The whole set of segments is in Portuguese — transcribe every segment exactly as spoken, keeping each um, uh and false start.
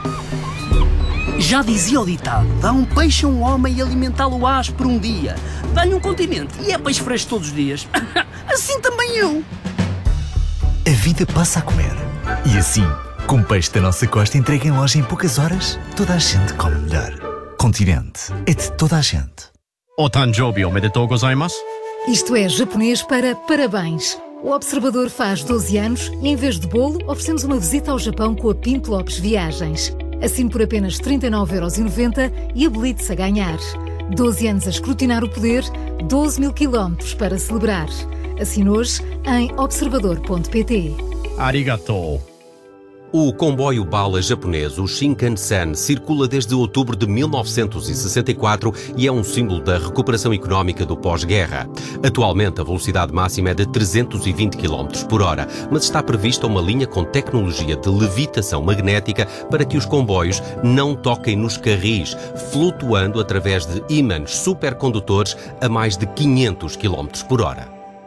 Já dizia o ditado, dá um peixe a um homem e alimentá-lo ás por um dia. Dá-lhe um continente e é peixe fresco todos os dias. Assim também eu. A vida passa a comer. E assim, com peixe da nossa costa entregue em loja em poucas horas, toda a gente come melhor. Continente é de toda a gente. O Tanjobi omedetou gozaimasu. Isto é japonês para parabéns. O Observador faz doze anos e, em vez de bolo, oferecemos uma visita ao Japão com a Pinto Lopes Viagens. Assine por apenas trinta e nove euros e noventa e habilite-se a ganhar. doze anos a escrutinar o poder, doze mil quilómetros para celebrar. Assine hoje em observador ponto pt. Arigatou. O comboio bala japonês, o Shinkansen, circula desde outubro de mil novecentos e sessenta e quatro e é um símbolo da recuperação económica do pós-guerra. Atualmente, a velocidade máxima é de trezentos e vinte quilómetros por hora, mas está prevista uma linha com tecnologia de levitação magnética para que os comboios não toquem nos carris, flutuando através de ímãs supercondutores a mais de quinhentos quilómetros por hora.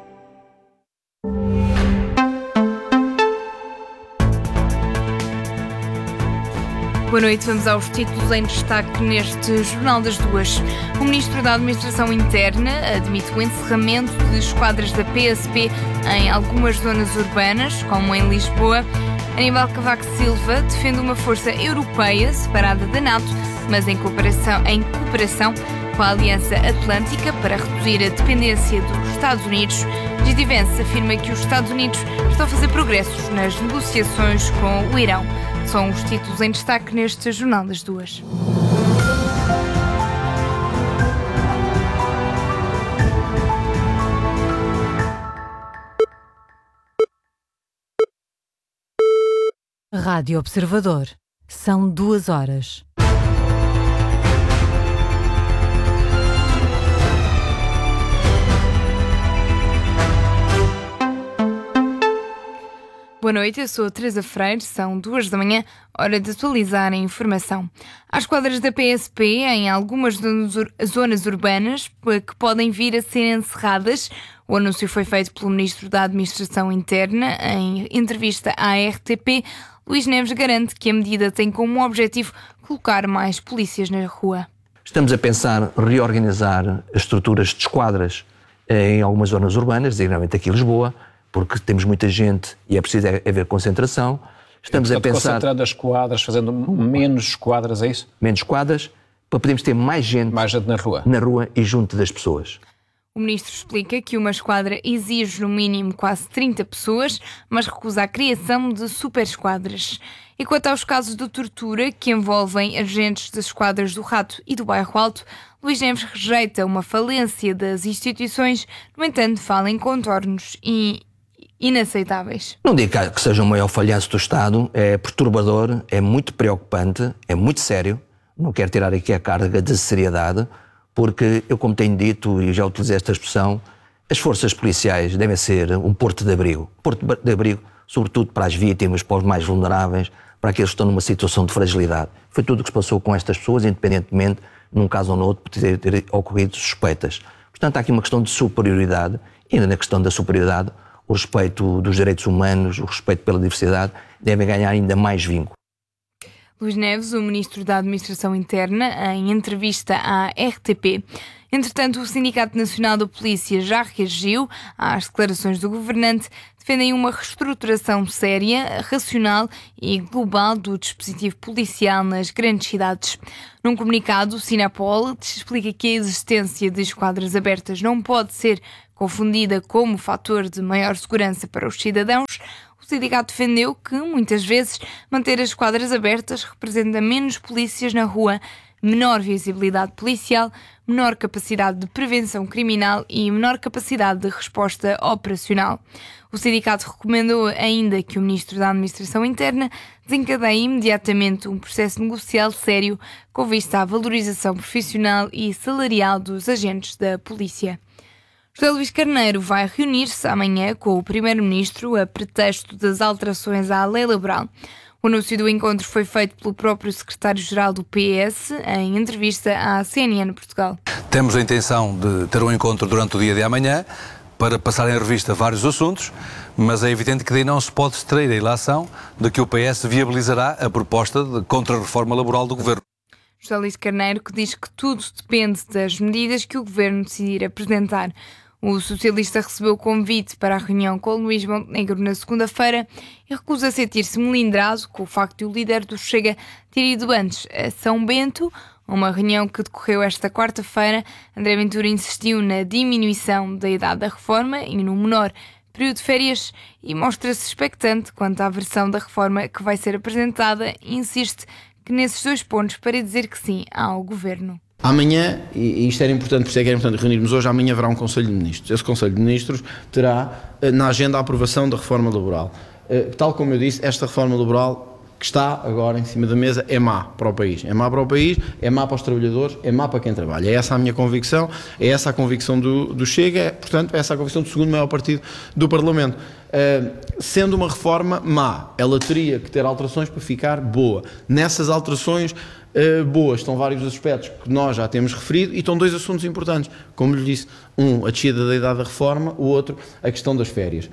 Boa noite, vamos aos títulos em destaque neste Jornal das Duas. O Ministro da Administração Interna admite o encerramento de esquadras da P S P em algumas zonas urbanas, como em Lisboa. Aníbal Cavaco Silva defende uma força europeia separada da NATO, mas em cooperação, em cooperação com a Aliança Atlântica para reduzir a dependência dos Estados Unidos. J D Vance afirma que os Estados Unidos estão a fazer progressos nas negociações com o Irão. São os títulos em destaque neste Jornal das Duas. Rádio Observador. São duas horas. Boa noite, eu sou a Teresa Freire, são duas da manhã, hora de atualizar a informação. Há esquadras da P S P em algumas zonas urbanas que podem vir a ser encerradas. O anúncio foi feito pelo Ministro da Administração Interna. Em entrevista à R T P, Luís Neves garante que a medida tem como objetivo colocar mais polícias na rua. Estamos a pensar reorganizar as estruturas de esquadras em algumas zonas urbanas, designadamente aqui em Lisboa, porque temos muita gente e é preciso haver concentração. Estamos e, portanto, a pensar... concentrando as esquadras, fazendo menos esquadras, é isso? Menos esquadras, para podermos ter mais gente, mais gente na rua. na rua e junto das pessoas. O Ministro explica que uma esquadra exige no mínimo quase trinta pessoas, mas recusa a criação de super-esquadras. E quanto aos casos de tortura que envolvem agentes das esquadras do Rato e do Bairro Alto, Luís Neves rejeita uma falência das instituições, no entanto fala em contornos e inaceitáveis. Não digo que seja o maior falhanço do Estado, é perturbador, é muito preocupante, é muito sério. Não quero tirar aqui a carga de seriedade, porque eu, como tenho dito e já utilizei esta expressão, as forças policiais devem ser um porto de abrigo. Porto de abrigo, sobretudo para as vítimas, para os mais vulneráveis, para aqueles que estão numa situação de fragilidade. Foi tudo o que se passou com estas pessoas, independentemente, num caso ou no outro, por ter, ter ocorrido suspeitas. Portanto, há aqui uma questão de superioridade, e ainda na questão da superioridade, o respeito dos direitos humanos, o respeito pela diversidade, devem ganhar ainda mais vínculo. Luís Neves, o Ministro da Administração Interna, em entrevista à R T P. Entretanto, o Sindicato Nacional da Polícia já reagiu às declarações do governante, defendem uma reestruturação séria, racional e global do dispositivo policial nas grandes cidades. Num comunicado, o Sinapol explica que a existência de esquadras abertas não pode ser confundida como fator de maior segurança para os cidadãos. O sindicato defendeu que, muitas vezes, manter as esquadras abertas representa menos polícias na rua, menor visibilidade policial, menor capacidade de prevenção criminal e menor capacidade de resposta operacional. O sindicato recomendou ainda que o Ministro da Administração Interna desencadeie imediatamente um processo negocial sério com vista à valorização profissional e salarial dos agentes da polícia. José Luís Carneiro vai reunir-se amanhã com o Primeiro-Ministro a pretexto das alterações à lei laboral. O anúncio do encontro foi feito pelo próprio Secretário-Geral do P S em entrevista à C N N Portugal. Temos a intenção de ter um encontro durante o dia de amanhã para passar em revista vários assuntos, mas é evidente que daí não se pode extrair a ilação de que o P S viabilizará a proposta de contra-reforma laboral do Governo. José Luís Carneiro, que diz que tudo depende das medidas que o Governo decidir apresentar. O socialista recebeu o convite para a reunião com Luís Montenegro na segunda-feira e recusa sentir-se melindrado com o facto de o líder do Chega ter ido antes a São Bento. Uma reunião que decorreu esta quarta-feira. André Ventura insistiu na diminuição da idade da reforma e no menor período de férias e mostra-se expectante quanto à versão da reforma que vai ser apresentada e insiste que nesses dois pontos para dizer que sim ao Governo. Amanhã, e isto era importante, por isso é que era importante reunirmos hoje, amanhã haverá um Conselho de Ministros. Esse Conselho de Ministros terá na agenda a aprovação da reforma laboral. Tal como eu disse, esta reforma laboral que está agora em cima da mesa é má para o país. É má para o país, é má para os trabalhadores, é má para quem trabalha. É essa a minha convicção, é essa a convicção do, do Chega, é, portanto, é essa a convicção do segundo maior partido do Parlamento. Uh, sendo uma reforma má, ela teria que ter alterações para ficar boa. Nessas alterações uh, boas estão vários aspectos que nós já temos referido e estão dois assuntos importantes. Como lhe disse, um, a descida da idade da reforma, o outro, a questão das férias.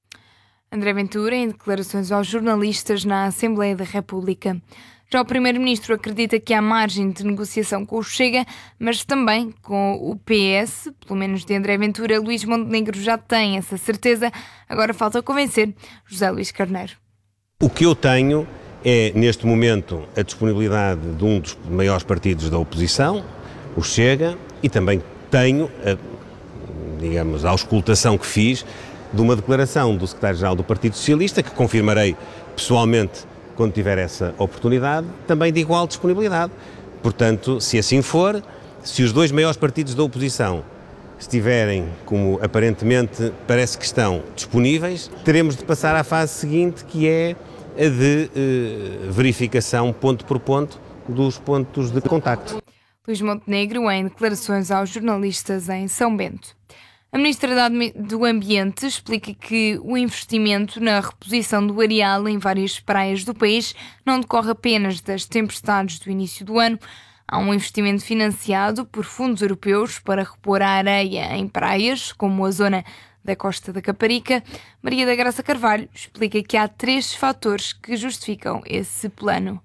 André Ventura, em declarações aos jornalistas na Assembleia da República. Já o Primeiro-Ministro acredita que há margem de negociação com o Chega, mas também com o P S, pelo menos de André Ventura. Luís Montenegro já tem essa certeza, agora falta convencer José Luís Carneiro. O que eu tenho é, neste momento, a disponibilidade de um dos maiores partidos da oposição, o Chega, e também tenho, a, digamos, a auscultação que fiz de uma declaração do secretário-geral do Partido Socialista, que confirmarei pessoalmente quando tiver essa oportunidade, também de igual disponibilidade. Portanto, se assim for, se os dois maiores partidos da oposição estiverem, como aparentemente parece que estão, disponíveis, teremos de passar à fase seguinte, que é a de eh, verificação ponto por ponto dos pontos de contacto. Luís Montenegro, em declarações aos jornalistas em São Bento. A Ministra do Ambiente explica que o investimento na reposição do areal em várias praias do país não decorre apenas das tempestades do início do ano. Há um investimento financiado por fundos europeus para repor a areia em praias, como a zona da Costa da Caparica. Maria da Graça Carvalho explica que há três fatores que justificam esse plano.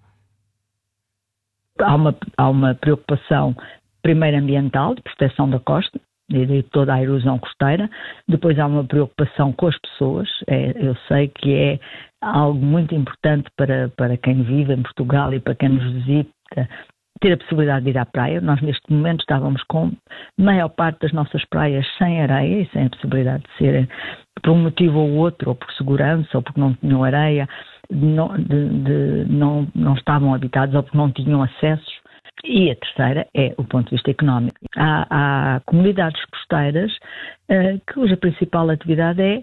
Há uma, há uma preocupação, primeiro ambiental, de proteção da costa, e de toda a erosão costeira. Depois há uma preocupação com as pessoas. É, eu sei que é algo muito importante para, para quem vive em Portugal e para quem nos visita, ter a possibilidade de ir à praia. Nós neste momento estávamos com a maior parte das nossas praias sem areia e sem a possibilidade de serem, por um motivo ou outro, ou por segurança, ou porque não tinham areia, não, de, de, não, não estavam habitados ou porque não tinham acessos. E a terceira é o ponto de vista económico. Há, há comunidades costeiras uh, cuja principal atividade é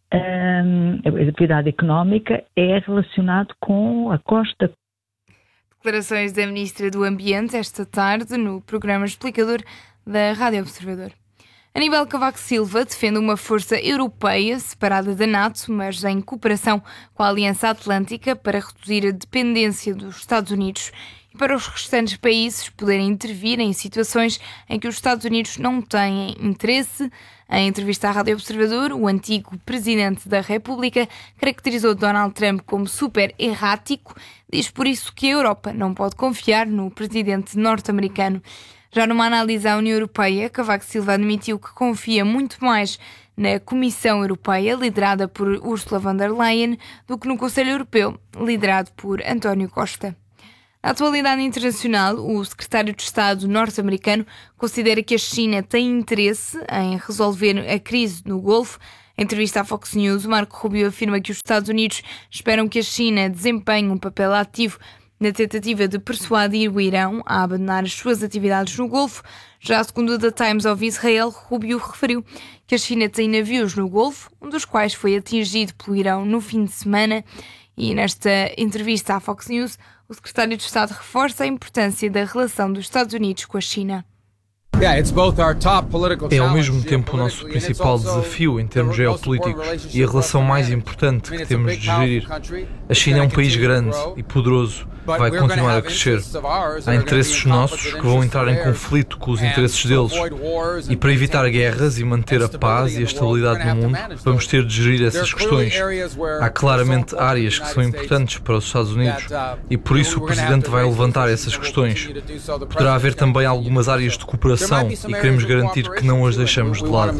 uh, a atividade económica é relacionada com a costa. Declarações da Ministra do Ambiente esta tarde no programa explicador da Rádio Observador. Aníbal Cavaco Silva defende uma força europeia separada da NATO, mas em cooperação com a Aliança Atlântica para reduzir a dependência dos Estados Unidos e para os restantes países poderem intervir em situações em que os Estados Unidos não têm interesse. Em entrevista à Rádio Observador, o antigo presidente da República caracterizou Donald Trump como super errático. Diz por isso que a Europa não pode confiar no presidente norte-americano. Já numa análise à União Europeia, Cavaco Silva admitiu que confia muito mais na Comissão Europeia, liderada por Ursula von der Leyen, do que no Conselho Europeu, liderado por António Costa. Na atualidade internacional, o secretário de Estado norte-americano considera que a China tem interesse em resolver a crise no Golfo. Em entrevista à Fox News, Marco Rubio afirma que os Estados Unidos esperam que a China desempenhe um papel ativo na tentativa de persuadir o Irão a abandonar as suas atividades no Golfo. Já segundo The Times of Israel, Rubio referiu que a China tem navios no Golfo, um dos quais foi atingido pelo Irão no fim de semana. E nesta entrevista à Fox News, o secretário de Estado reforça a importância da relação dos Estados Unidos com a China. É ao mesmo tempo o nosso principal desafio em termos geopolíticos e a relação mais importante que temos de gerir. A China é um país grande e poderoso, que vai continuar a crescer. Há interesses nossos que vão entrar em conflito com os interesses deles. E para evitar guerras e manter a paz e a estabilidade no mundo, vamos ter de gerir essas questões. Há claramente áreas que são importantes para os Estados Unidos e por isso o Presidente vai levantar essas questões. Poderá haver também algumas áreas de cooperação e queremos garantir que não as deixamos de lado.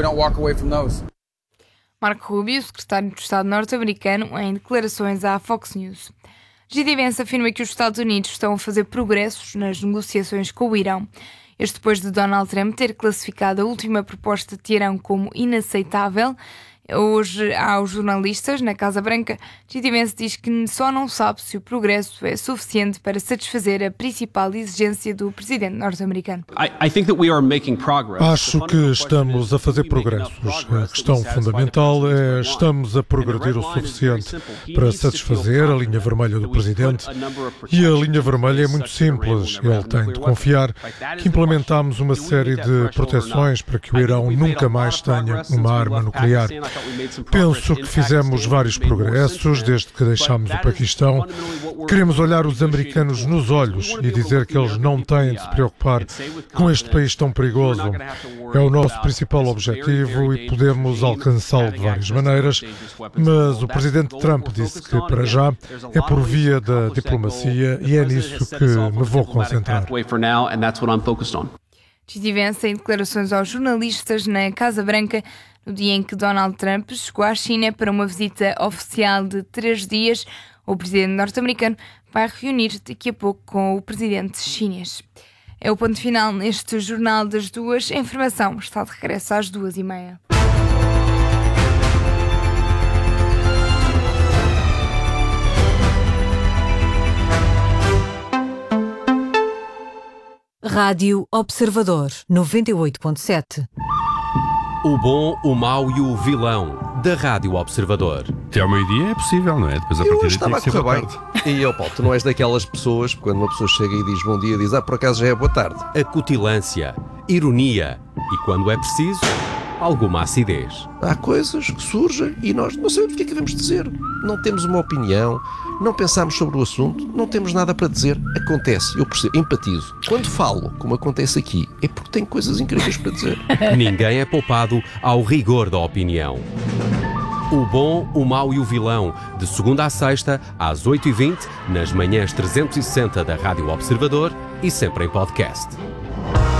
Marco Rubio, secretário de Estado norte-americano, em declarações à Fox News. J D Vance afirma que os Estados Unidos estão a fazer progressos nas negociações com o Irão. Este depois de Donald Trump ter classificado a última proposta de Teherão como inaceitável. Hoje, aos jornalistas na Casa Branca, J D Vance diz que só não sabe se o progresso é suficiente para satisfazer a principal exigência do presidente norte-americano. Acho que estamos a fazer progressos. A questão fundamental é estamos a progredir o suficiente para satisfazer a linha vermelha do presidente. E a linha vermelha é muito simples. Ele tem de confiar que implementamos uma série de proteções para que o Irão nunca mais tenha uma arma nuclear. Penso que fizemos vários progressos desde que deixámos o Paquistão. Queremos olhar os americanos nos olhos e dizer que eles não têm de se preocupar com este país tão perigoso. É o nosso principal objetivo e podemos alcançá-lo de várias maneiras, mas o presidente Trump disse que, para já, é por via da diplomacia e é nisso que me vou concentrar. J D Vance em declarações aos jornalistas na Casa Branca no dia em que Donald Trump chegou à China para uma visita oficial de três dias. O presidente norte-americano vai reunir daqui a pouco com o presidente chinês. É o ponto final neste Jornal das Duas. A informação está de regresso às duas e meia. Rádio Observador, noventa e oito ponto sete. O bom, o mau e o vilão da Rádio Observador. Até ao meio-dia é possível, não é? Depois a Eu partir estava a daqui correr bem. E eu, Paulo, tu não és daquelas pessoas, quando uma pessoa chega e diz bom dia, diz, ah, por acaso já é boa tarde. Acutilância, ironia e, quando é preciso, alguma acidez. Há coisas que surgem e nós não sabemos o que é que devemos dizer. Não temos uma opinião, não pensamos sobre o assunto, não temos nada para dizer. Acontece, eu percebo, empatizo. Quando falo, como acontece aqui, é porque tenho coisas incríveis para dizer. Ninguém é poupado ao rigor da opinião. O bom, o mau e o vilão, de segunda à sexta, às oito e vinte, nas manhãs trezentos e sessenta da Rádio Observador e sempre em podcast.